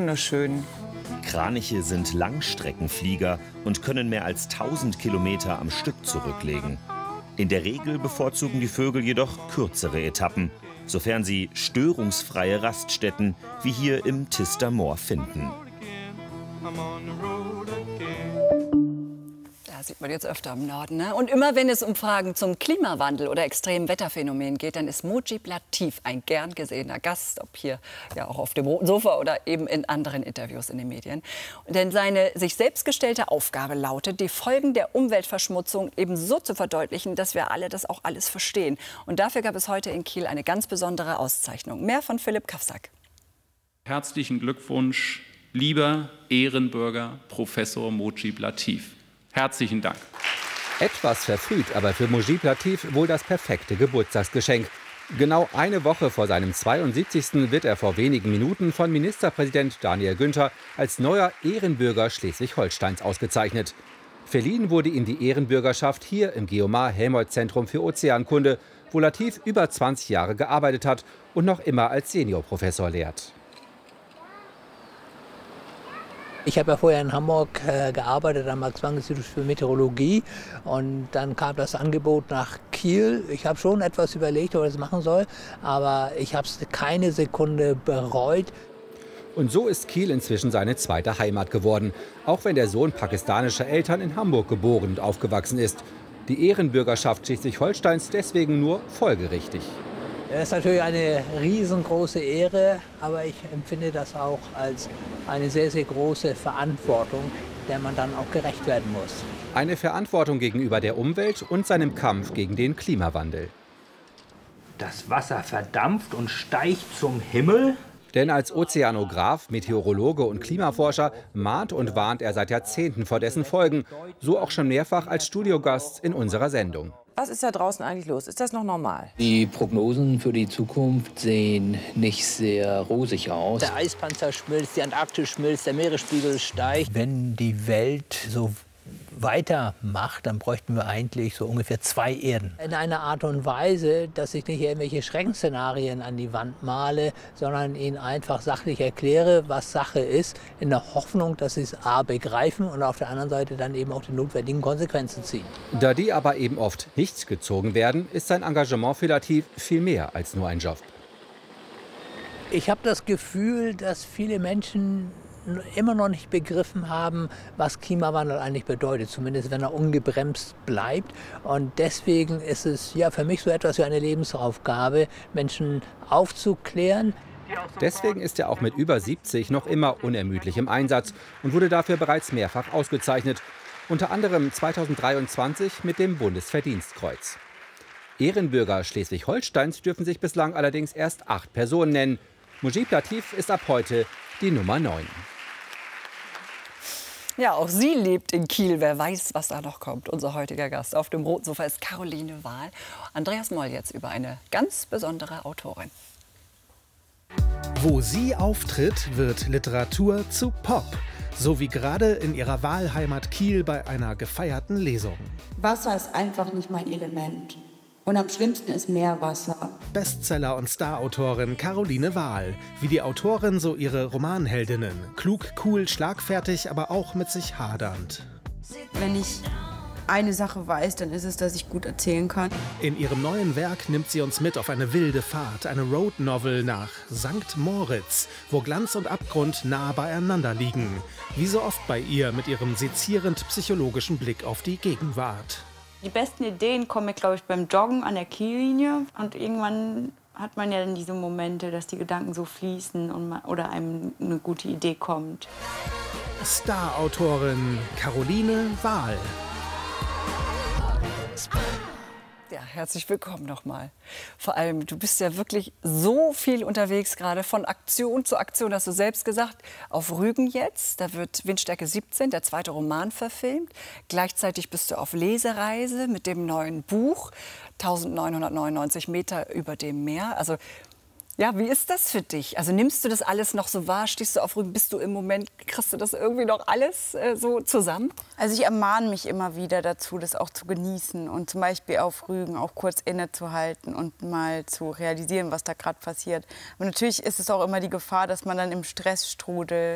wunderschön. Kraniche sind Langstreckenflieger und können mehr als 1000 Kilometer am Stück zurücklegen. In der Regel bevorzugen die Vögel jedoch kürzere Etappen, sofern sie störungsfreie Raststätten wie hier im Tister Moor finden. Sieht man jetzt öfter im Norden. Ne? Und immer wenn es um Fragen zum Klimawandel oder extremen Wetterphänomenen geht, dann ist Mujib Latif ein gern gesehener Gast, ob hier ja auch auf dem roten Sofa oder eben in anderen Interviews in den Medien. Denn seine sich selbst gestellte Aufgabe lautet, die Folgen der Umweltverschmutzung eben so zu verdeutlichen, dass wir alle das auch alles verstehen. Und dafür gab es heute in Kiel eine ganz besondere Auszeichnung. Mehr von Philipp Kafsak. Herzlichen Glückwunsch, lieber Ehrenbürger Professor Mujib Latif. Herzlichen Dank. Etwas verfrüht, aber für Mujib Latif wohl das perfekte Geburtstagsgeschenk. Genau eine Woche vor seinem 72. wird er vor wenigen Minuten von Ministerpräsident Daniel Günther als neuer Ehrenbürger Schleswig-Holsteins ausgezeichnet. Verliehen wurde ihm die Ehrenbürgerschaft hier im Geomar-Helmholtz-Zentrum für Ozeankunde, wo Latif über 20 Jahre gearbeitet hat und noch immer als Seniorprofessor lehrt. Ich habe ja vorher in Hamburg gearbeitet am Max-Planck-Institut für Meteorologie und dann kam das Angebot nach Kiel. Ich habe schon etwas überlegt, ob ich das machen soll, aber ich habe es keine Sekunde bereut. Und so ist Kiel inzwischen seine zweite Heimat geworden, auch wenn der Sohn pakistanischer Eltern in Hamburg geboren und aufgewachsen ist. Die Ehrenbürgerschaft Schleswig-Holsteins deswegen nur folgerichtig. Das ist natürlich eine riesengroße Ehre, aber ich empfinde das auch als eine sehr, sehr große Verantwortung, der man dann auch gerecht werden muss. Eine Verantwortung gegenüber der Umwelt und seinem Kampf gegen den Klimawandel. Das Wasser verdampft und steigt zum Himmel. Denn als Ozeanograf, Meteorologe und Klimaforscher mahnt und warnt er seit Jahrzehnten vor dessen Folgen. So auch schon mehrfach als Studiogast in unserer Sendung. Was ist da draußen eigentlich los? Ist das noch normal? Die Prognosen für die Zukunft sehen nicht sehr rosig aus. Der Eispanzer schmilzt, die Antarktis schmilzt, der Meeresspiegel steigt. Wenn die Welt so weitermacht, dann bräuchten wir eigentlich so ungefähr 2 Erden. In einer Art und Weise, dass ich nicht irgendwelche Schreckensszenarien an die Wand male, sondern ihnen einfach sachlich erkläre, was Sache ist, in der Hoffnung, dass sie es A begreifen und auf der anderen Seite dann eben auch die notwendigen Konsequenzen ziehen. Da die aber eben oft nicht gezogen werden, ist sein Engagement für Latif viel mehr als nur ein Job. Ich habe das Gefühl, dass viele Menschen immer noch nicht begriffen haben, was Klimawandel eigentlich bedeutet, zumindest wenn er ungebremst bleibt. Und deswegen ist es ja für mich so etwas wie eine Lebensaufgabe, Menschen aufzuklären. Deswegen ist er auch mit über 70 noch immer unermüdlich im Einsatz und wurde dafür bereits mehrfach ausgezeichnet, unter anderem 2023 mit dem Bundesverdienstkreuz. Ehrenbürger Schleswig-Holsteins dürfen sich bislang allerdings erst 8 Personen nennen. Mujib Latif ist ab heute die Nummer 9. Ja, auch sie lebt in Kiel. Wer weiß, was da noch kommt. Unser heutiger Gast auf dem roten Sofa ist Caroline Wahl. Andreas Moll jetzt über eine ganz besondere Autorin. Wo sie auftritt, wird Literatur zu Pop. So wie gerade in ihrer Wahlheimat Kiel bei einer gefeierten Lesung. Wasser ist einfach nicht mein Element. Und am schlimmsten ist Meerwasser. Bestseller- und Starautorin Caroline Wahl. Wie die Autorin, so ihre Romanheldinnen. Klug, cool, schlagfertig, aber auch mit sich hadernd. Wenn ich eine Sache weiß, dann ist es, dass ich gut erzählen kann. In ihrem neuen Werk nimmt sie uns mit auf eine wilde Fahrt, eine Road-Novel nach St. Moritz, wo Glanz und Abgrund nah beieinander liegen. Wie so oft bei ihr mit ihrem sezierend psychologischen Blick auf die Gegenwart. Die besten Ideen kommen mir, glaube ich, beim Joggen an der Kiellinie. Und irgendwann hat man ja dann diese Momente, dass die Gedanken so fließen oder einem eine gute Idee kommt. Starautorin Caroline Wahl. Ja, herzlich willkommen nochmal. Vor allem, du bist ja wirklich so viel unterwegs gerade, von Aktion zu Aktion, hast du selbst gesagt. Auf Rügen jetzt, da wird Windstärke 17, der zweite Roman, verfilmt. Gleichzeitig bist du auf Lesereise mit dem neuen Buch, 1999 Meter über dem Meer. Also ja, wie ist das für dich? Also nimmst du das alles noch so wahr? Stehst du auf Rügen? Bist du im Moment, kriegst du das irgendwie noch alles so zusammen? Also ich ermahne mich immer wieder dazu, das auch zu genießen und zum Beispiel auf Rügen auch kurz innezuhalten und mal zu realisieren, was da gerade passiert. Aber natürlich ist es auch immer die Gefahr, dass man dann im Stressstrudel